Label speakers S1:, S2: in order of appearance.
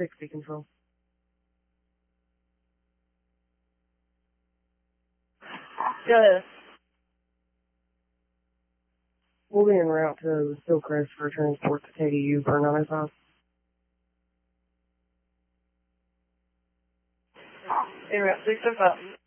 S1: 60 control.
S2: Go ahead.
S1: We'll be en route to Hillcrest for transport to KDU for 905.
S2: En route 605.